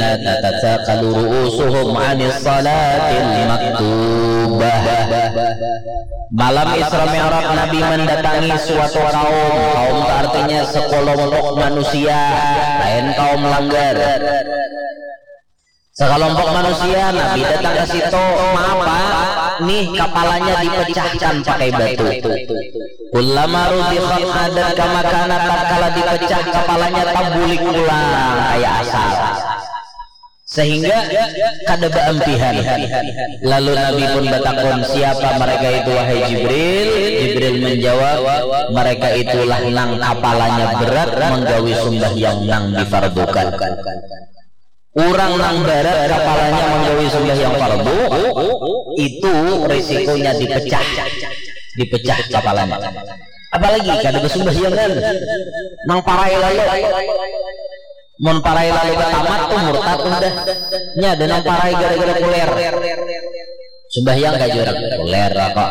alladziina tatatsaqalu ru'usuhum 'anis salatil maktubah. Malam Isra Mi'raj Nabi mendatangi suatu kaum itu artinya sekelompok manusia, lain kaum langgar. Sekelompok manusia Nabi datang ke situ, maaf Pak, nih kapalanya dipecahkan pakai batu. Kullama rudikhat adat kama kana, tatkala dipecah kapalanya tabulik ulang kayak asal. Sehingga kada beampihan. Lalu Nabi pun bertakun, siapa mereka itu wahai Jibril? Jibril menjawab, mereka itulah nang kapalanya berat menggawi sembahyang nang difardukan. Orang nang barat kapalanya menggawi sembahyang fardu, itu risikonya dipecah kapalanya. Apalagi kada bersembahyangan nang parai lalu. Mun parai lalu tamat tuh murtad udah nya dan nang parai gara-gara kuler sembahyang gak jurang kuler apa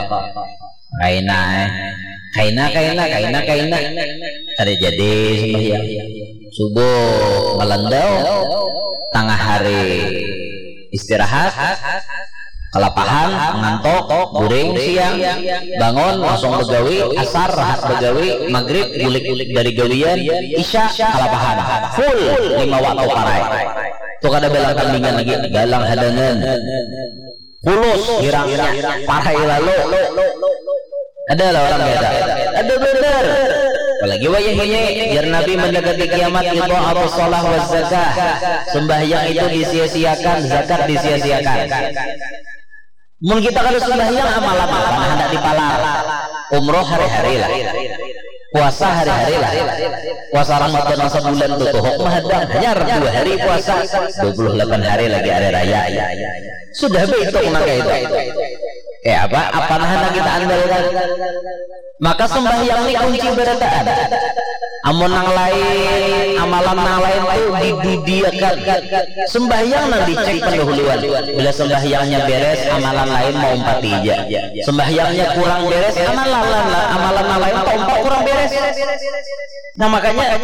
kaina kada jadi sembahyang subuh melandau tengah hari istirahat kelapahan ngantuk guring siang bangun langsung begawi asar rahat begawi maghrib gulik-gulik dari gawian isya kelapahan full 5 waktu parai tuh kada belang kambingan lagi belang hadangan pulus hirangnya parai lalu ada lah orang beda ada benar apalagi wayah ini biar Nabi mendekati kiamat itu atau sholah wa zakah sembahyang itu disia-siakan zakat disia-siakan. Mun kita kalau sembahyang amalan apa hendak dipalar umroh hari-hari lah puasa hari-hari lah puasa Ramadan masa bulan tuh mahadang hanya 2 hari puasa 28 hari lagi hari raya sudah begitu maka itu apa hendak kita andalkan maka sembahyang ini kunci berataan amun nang lain amalan nang lain itu didiakan sembahyang nang dicek pendahuluan bila sembahyangnya beres amalan lain mau umpati aja sembahyangnya kurang beres amalan nang lain mau kurang beres nah makanya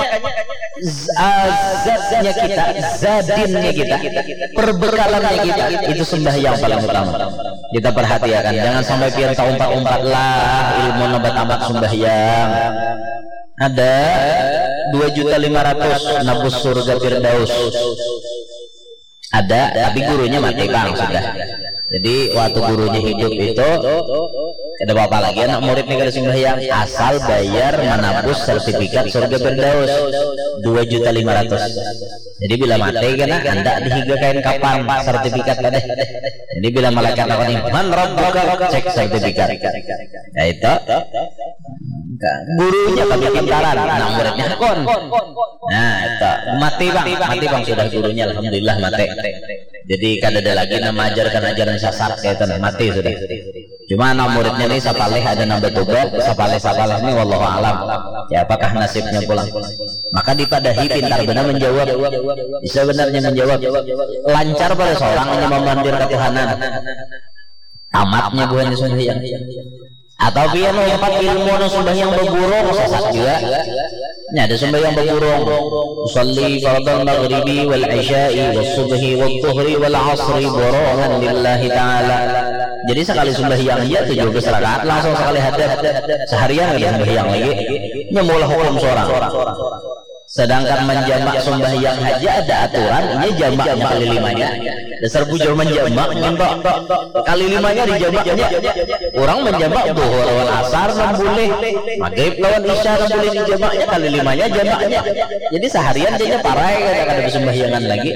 zatnya kita zadinnya kita perbekalannya kita itu sembahyang paling utama kita perhatikan jangan sampai pian tak umpat-umpat lah ilmu nabat-nabat sembahyang ada 2.500.000 nabus surga Firdaus ada tapi gurunya mati bang sudah jadi waktu gurunya hidup itu ada apa lagi anak murid nih kada sembahyang asal bayar menabus sertifikat surga Firdaus 2.500.000 jadi bila mati kena hendak dihiga kain kapan sertifikat tadi jadi bila malaikat apa nih man rabbuka cek sertifikat ya itu gurunya kami pintaran anak muridnya kon nah itu mati bang sudah gurunya alhamdulillah mati jadi kada ada lagi nama ajaran sasar kayak itu mati sudah cuma anak muridnya ini sapaleh ada nambah tobat sapaleh ini wallahu alam ya apakah nasibnya pulang maka dipadahi pintar benar menjawab bisa benarnya menjawab lancar pada seorang yang memandir ketuhanan tamatnya bukan sembahyang atau biar lompat ilmu sembahyang berburung sesat juga nya ada sembahyang berburung usalli fardal maghribi wal isya'i was subhi wal dhuhri wal asri buruhan lillahi ta'ala jadi sekali sembahyang aja 17 rakaat langsung sekali hadap seharian ada sembahyang lagi nya mulai hukum seorang sedangkan menjamak sembahyang haji ada aturan ini jamaknya kali 5-nya dasar bujur menjamak nyembak kali 5-nya dijamaknya orang menjamak duhur lawan asar 6 boleh maghrib lawan isya 6 boleh dijamaknya kali 5-nya jamaknya jadi seharian jadinya parai kada ada sembahyangan lagi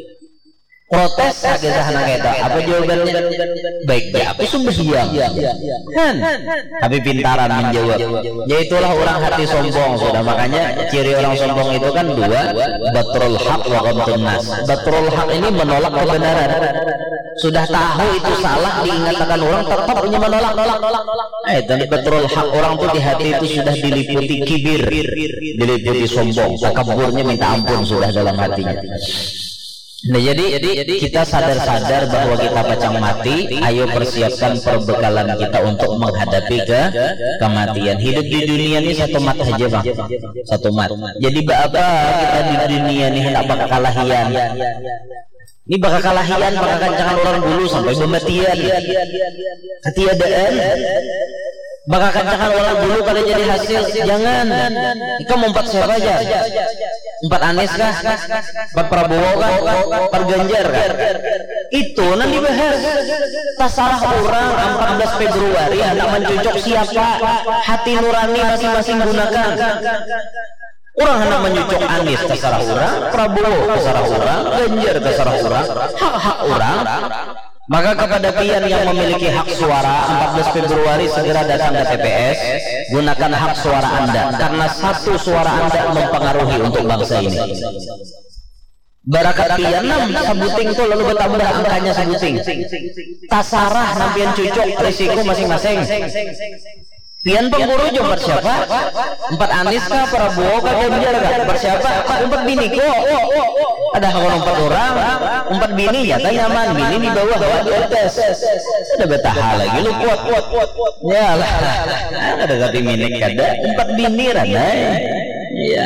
protes agak sahana kita apa jawabannya baik aku sembahyang kan tapi pintaran menjawab yaitulah orang hati sombong sudah makanya ciri orang sombong itu kan 2 batrul haq wa ghamtun nas batrul haq ini menolak kebenaran sudah tahu itu salah diingatkan orang tetap punya menolak dan batrul haq orang tuh di hati itu sudah diliputi kibir diliputi sombong takaburnya minta ampun sudah dalam hatinya Nah, jadi kita sadar-sadar bahwa kita pacang mati. Ayo persiapkan perbekalan kita untuk menghadapi kematian. Hidup di dunia ini satu mat aja bang, satu mat. Jadi apa kita di dunia ini hendak bakal kalahian. Ini bakal kalahian, bakal kancangan orang dulu sampai pematian. Ketiadaan. Bakal kancangan orang dulu pada jadi hasil. Jangan. Kamu empat siapa aja? Empat Anies kah? Empat Prabowo kah? Empat Ganjar kah? Itu nanti bahas. Terserah orang 14 Februari hendak mencocok siapa? Hati nurani masing-masing gunakan. Orang hendak menyucuk Anies terserah orang, Prabowo terserah orang, Ganjar terserah orang, hak-hak orang. Maka kepada pian yang memiliki hak suara 14 Februari segera datang ke TPS, gunakan hak suara Anda, karena satu suara Anda mempengaruhi untuk bangsa ini. Barakat pian sabuting itu lalu bertambah angkanya sabuting. Tasarah nampian cucuk risiko masing-masing. Pian pengguru jumpa siapa? Empat Anies kah, Prabowo kah, Ganjar kah? Bersiapa? Empat bini kok. Ada kalau empat orang, empat bini ya, nyaman. Bini di bawah, di atas. Ada betah lagi, lu kuat. Ya lah, ada kati minik kada. Empat bini rana. Iya.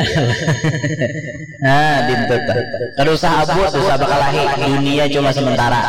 Nah, dintut. Kalau usaha abut, usaha bakalahi. Dunia cuma sementara.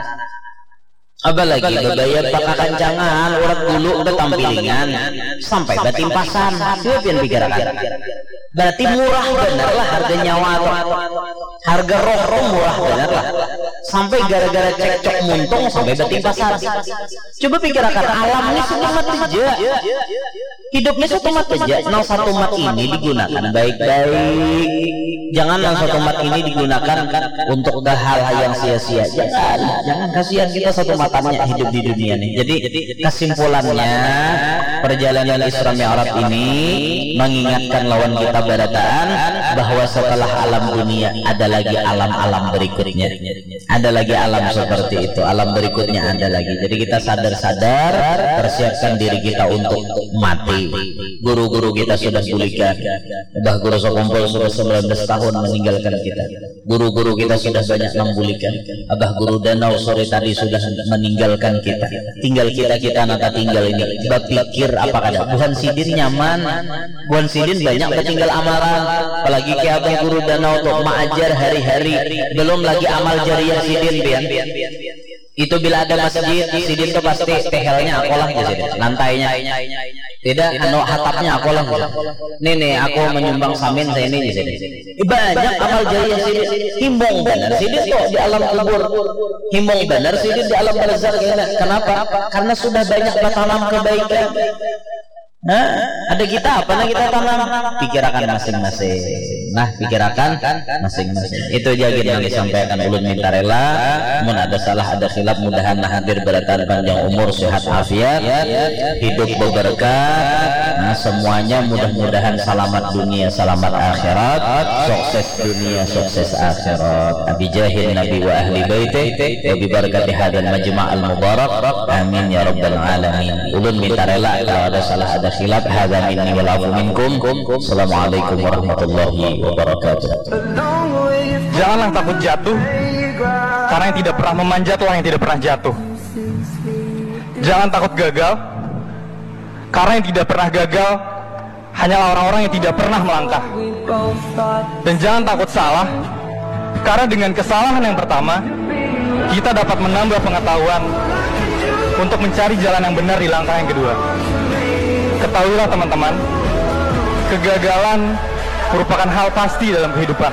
Apalagi bebayar pakai kancangan orang dulu udah tampilingan sampai batimpasan siapa yang pikirkan berarti murah bener lah harga nyawa atau harga roh murah bener lah sampai gara-gara cekcok muntung sampai batimpasan. Coba pikirkan alam ini semua mat aja hidupnya satu mat aja. Nang satu mat ini digunakan baik-baik, jangan nang satu mat ini digunakan untuk hal-hal yang sia-sia. Jangan kasihan kita satu matanya hidup di dunia nih. Jadi kesimpulannya perjalanan Isra Mi'raj ini mengingatkan lawan kita barataan bahwa setelah alam dunia ada lagi alam-alam berikutnya, ada lagi alam seperti itu, alam berikutnya ada lagi. Jadi kita sadar-sadar persiapkan diri kita untuk mati. Guru-guru kita sudah pulihkan. Abah Guru Sokumpul sudah 19 tahun meninggalkan kita. Guru-guru kita sudah banyak memulihkan. Abah Guru Danau sore tadi sudah meninggalkan kita. Tinggal kita nata tinggal ini. Berpikir apa kada? Buhan Sidin nyaman. Buhan Sidin banyak ketinggal amalan. Apalagi ke Abah Guru Danau tuh mengajar hari-hari. Belum lagi amal jariah Sidin pian. Itu bila ada masjid Sidin tuh pasti tehelnya akolah di sini, lantainya tidak hatapnya akolah. Nih aku menyumbang samin saya ini di sini. Banyak amal jariah Sidin. Himbong benar Sidin kok di alam kubur. Himbong benar Sidin di alam barzakh. Kenapa? Karena sudah banyak bertanam kebaikan. Ada kita apa kita tanam? Pikirkan masing-masing. Nah, pikirkan masing-masing. Itu aja yang disampaikan ulun minta rela. Mun ada salah ada khilaf mudahan hadir beratan panjang umur sehat afiat, hidup berberkah. Nah, semuanya mudah-mudahan selamat dunia, selamat akhirat, sukses dunia, sukses akhirat. Abi jahil Nabi wa ahli baiti wa bi barakati hadzal majma'al mubarak. Amin ya rabbal alamin. Ulun minta rela kalau ada salah ada khilaf hadza minni wal afu minkum. Assalamualaikum warahmatullahi wabarakatuh. Janganlah takut jatuh, karena yang tidak pernah memanjatlah yang tidak pernah jatuh. Jangan takut gagal, karena yang tidak pernah gagal hanyalah orang-orang yang tidak pernah melangkah. Dan jangan takut salah, karena dengan kesalahan yang pertama kita dapat menambah pengetahuan untuk mencari jalan yang benar di langkah yang kedua. Ketahuilah teman-teman, kegagalan merupakan hal pasti dalam kehidupan.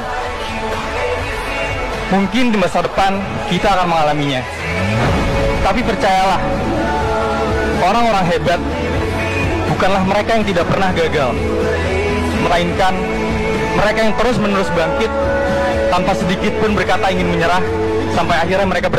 Mungkin di masa depan kita akan mengalaminya. Tapi percayalah, orang-orang hebat bukanlah mereka yang tidak pernah gagal, melainkan mereka yang terus-menerus bangkit tanpa sedikit pun berkata ingin menyerah, sampai akhirnya mereka